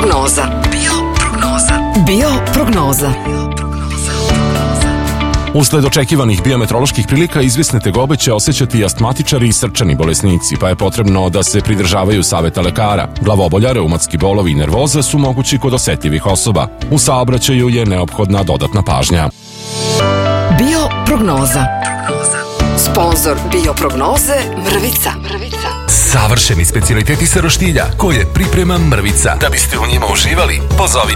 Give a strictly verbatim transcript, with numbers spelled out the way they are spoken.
Bioprognoza. Bioprognoza. Bioprognoza. Usled očekivanih biometeoroloških prilika izvisne tegobe će osjećati i astmatičari i srčani bolesnici, pa je potrebno da se pridržavaju saveta lekara. Glavobolja, reumatski bolovi i nervoza su mogući kod osetljivih osoba. U saobraćaju je neophodna dodatna pažnja. Bioprognoza. Sponzor Bioprognoze Mrvica. Mrvica. Savršeni specijaliteti sa roštilja koje priprema Mrvica. Da biste u njima uživali, pozovi